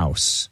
house.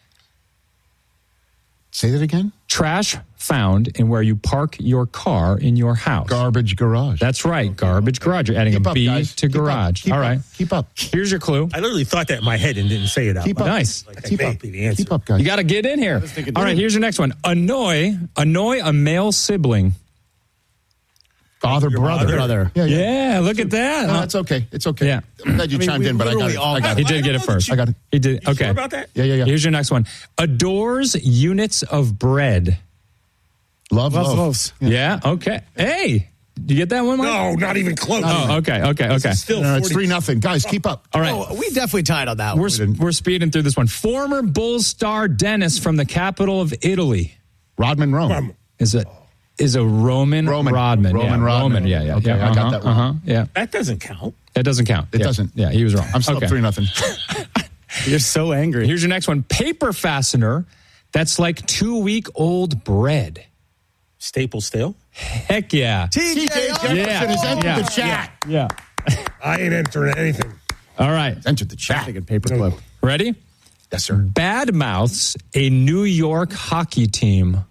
Say that again? Trash found in where you park your car in your house. Garbage garage. That's right, garbage garage. You're adding Keep a up, B guys. to Keep up. garage. Keep All up. right. Keep up. Here's your clue. I literally thought that in my head and didn't say it out Keep loud. up. Nice. Like, that Keep may up. be the answer. Keep up, guys. You got to get in here. All right, here's your next one. Annoy a male sibling. Father, brother. Yeah, look at that. No, it's okay. It's okay. Yeah. I'm glad you chimed in, but I got it. He did get it first. I got it. He did. Okay. Sure about that? Yeah. Here's your next one. Adores units of bread. Loves. Yeah. Okay. Hey, did you get that one, Mike? No, not even close. Oh, okay. Still No, it's 40. 3-0. Guys, keep up. All right. Oh, we definitely tied on that one. We're speeding through this one. Former Bulls star Dennis from the capital of Italy Rodman Rome. is a Roman Rodman. Roman Rodman. Yeah. Okay, I got that wrong. Yeah. That doesn't count. That doesn't count. It doesn't. Yeah, he was wrong. I'm still okay. 3-0. You're so angry. Here's your next one. Paper fastener that's like 2-week-old bread. Staple still? Heck yeah. TJ Jefferson has entered the chat. Yeah. I ain't entering anything. All right. Entered the chat. Paperclip. Ready? Yes, sir. Badmouths a New York hockey team.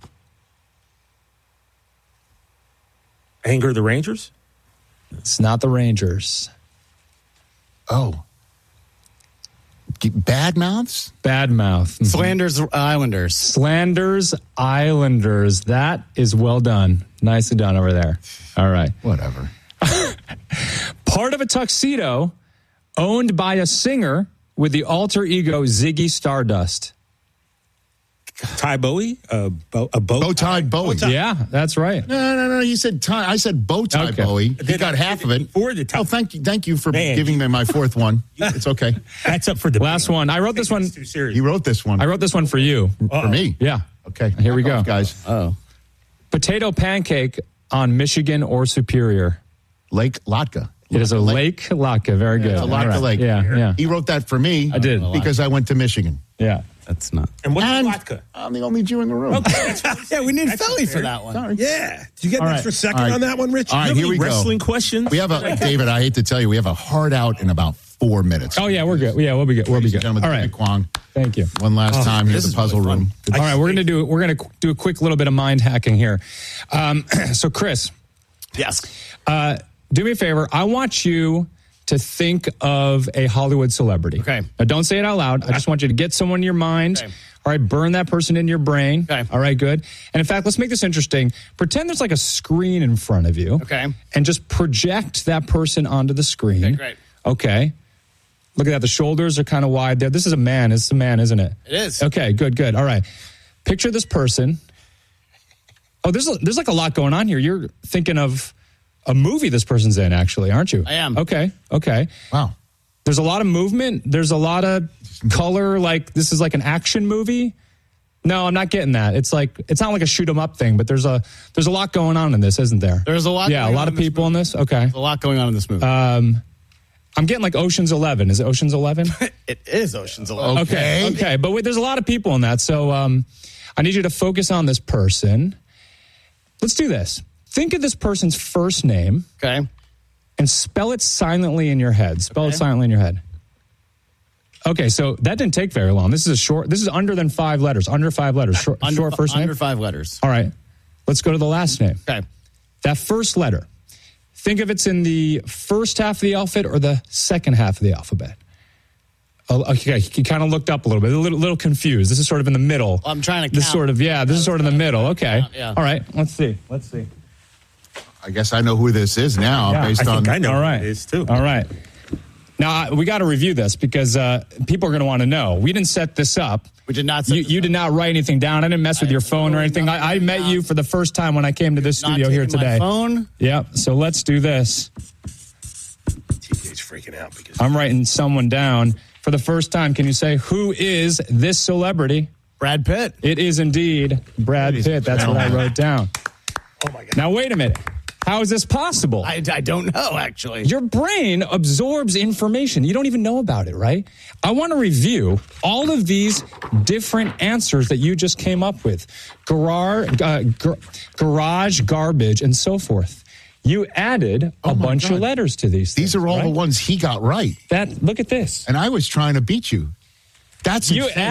Anger the Rangers? It's not the Rangers. Oh. Bad mouths? Badmouth. Mhm. Slanders Islanders. That is well done. Nicely done over there. All right. Whatever. Part of a tuxedo owned by a singer with the alter ego Ziggy Stardust. Ty Bowie? A bow tie Bowie. Yeah, that's right. No. You said tie. I said bow tie Okay. Bowie. He got half of it. Before the tie. Oh, thank you for Man. giving me my fourth one. It's okay. That's up for the Last one. I wrote this one. Too serious. You wrote this one. I wrote this one for you. for me. Yeah. Okay. Here we Knock go. off, guys. Oh. Potato pancake on Michigan or Superior. Lake Latka. It is a Lake Latka. Very good. It's a Latka All right. Lake. Yeah. He wrote that for me. I did. Because I went to Michigan. Yeah. That's not. And what's And vodka? I'm the only Jew in the room. Yeah, we need Philly for that one. Sorry. Yeah. Did you get an All extra right. second All right. on that one, Rich? All right, You have here any we go. wrestling questions? We have David, I hate to tell you, we have a hard out in about 4 minutes. Oh, yeah, we're good. Yeah, we'll be good. We'll be Ladies and good. gentlemen, All David right. Kwong. Thank you. One last time here at the puzzle room. All right, we're gonna do a quick little bit of mind hacking here. So, Chris, Yes. do me a favor. I want you to think of a Hollywood celebrity. Okay. Now, don't say it out loud. I just want you to get someone in your mind. Okay. All right, burn that person in your brain. Okay. All right, good. And in fact, let's make this interesting. Pretend there's like a screen in front of you. Okay. And just project that person onto the screen. Okay, great. Okay. Look at that. The shoulders are kind of wide there. This is a man. It's a man, isn't it? It is. Okay, good. All right. Picture this person. Oh, there's like a lot going on here. You're thinking of a movie this person's in, actually, aren't you? I am. Okay. Wow. There's a lot of movement. There's a lot of color. Like this is like an action movie. No, I'm not getting that. It's not like a shoot 'em up thing, but there's a lot going on in this, isn't there? There's a lot. Yeah, a going lot on of people in this. Okay. There's a lot going on in this movie. I'm getting like Ocean's 11. Is it Ocean's 11? It is Ocean's 11. Okay. But wait, there's a lot of people in that. So I need you to focus on this person. Let's do this. Think of this person's first name Okay. and spell it silently in your head. Spell it silently in your head. Okay, so that didn't take very long. This is under than 5 letters. Under 5 letters. Short first name. Under 5 letters. All right. Let's go to the last name. Okay. That first letter. Think of it's in the first half of the alphabet or the second half of the alphabet. Oh, okay, you kind of looked up a little bit, a little confused. This is sort of in the middle. I'm trying to This count. sort of, this is sort of in the middle. Okay. Yeah. All right. Let's see. I guess I know who this is now Yeah, based I on. think I know All who right. it is, too. All right. Now, we got to review this because people are going to want to know. We didn't set this up. We did not set this You up. did not write anything down. I didn't mess with your phone or anything. I met you for the first time when I came to this Not studio here taking my today. phone. Yep. So let's do this. TJ's freaking out because I'm writing someone down for the first time. Can you say, who is this celebrity? Brad Pitt. It is indeed Brad Pitt. That's what I wrote down. oh my god. Now, wait a minute. How is this possible? I don't know, actually. Your brain absorbs information. You don't even know about it, right? I want to review all of these different answers that you just came up with. Garage, garbage, and so forth. You added a bunch of letters to these things. These are all right? the ones he got right. Look at this. And I was trying to beat you. That's You insane.